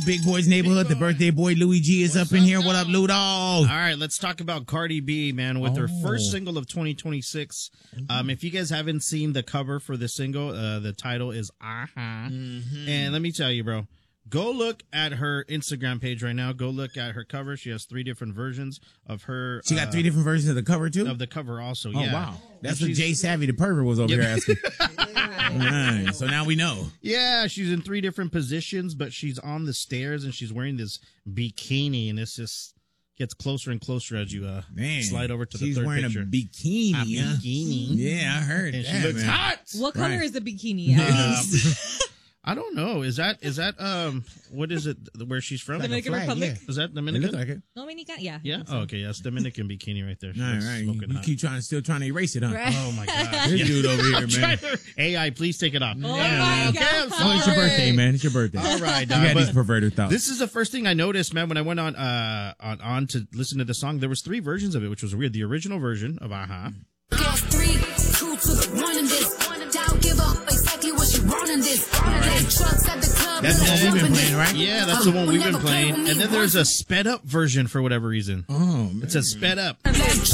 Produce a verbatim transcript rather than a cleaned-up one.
Big Boy's Neighborhood. The birthday boy Louis G is up in here. What up, Ludo? All right, let's talk about Cardi B, man, with Oh. her first single of twenty twenty-six. Um, if you guys haven't seen the cover for this single, uh, the title is Aha. Mm-hmm. And let me tell you, bro, go look at her Instagram page right now. Go look at her cover. She has three different versions of her. She got uh, three different versions of the cover, too? Of the cover also, Oh, yeah. wow. That's And what she's- Jay Savvy the pervert was over Yeah. here asking. All right, so now we know. Yeah, she's in three different positions, but she's on the stairs and she's wearing this bikini, and it's just gets closer and closer as you uh, Man, slide over to the she's third wearing picture. a bikini. A huh? bikini. Yeah, I heard And that, she looks man. hot. What color Right. is the bikini? At Um, least? I don't know. Is that is that um what is it where she's from? Like a Dominican flag, Republic? yeah. Is that It Dominican? looked like it. Dominican? Yeah. Yeah. Oh, okay. Yes, Dominican bikini right there. She All looks right, you, smoking you hot. keep trying, still trying to erase it, huh? Right. Oh my god. This dude over here, I'm man. trying to- A I, please take it off. Oh Yeah, my okay, I'm God. Oh, it's your sorry. birthday, man. It's your birthday. All right, You dog, got but these perverted thoughts. This is the first thing I noticed, man, when I went on uh on, on to listen to the song. There was three versions of it, which was weird. The original version of Aha. Guess three, two to the one in this. Don't give up exactly what you want in this. Trucks at the club. That's the one we've been playing, right? Yeah, that's the one we've been playing. And then there's a sped up version for whatever reason. Oh, man. It's a sped up.